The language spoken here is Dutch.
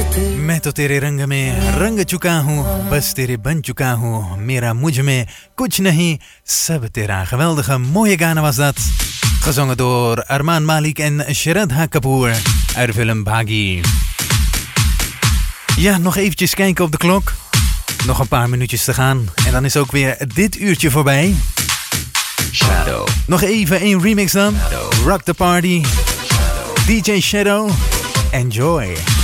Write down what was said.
मैं तो तेरे रंग में रंग चुका हूँ, बस तेरे बन चुका हूँ, मेरा मुझ में कुछ नहीं, सब तेरा. Geweldige mooie Ghana was dat. Gezongen door Armaan Malik en Shraddha Kapoor uit de film Bhagi. Ja, nog eventjes kijken op de klok. Nog een paar minuutjes te gaan. En dan is ook weer dit uurtje voorbij. Shadow. Nog even één remix dan. Shadow. Rock the Party. Shadow. DJ Shadow. Enjoy.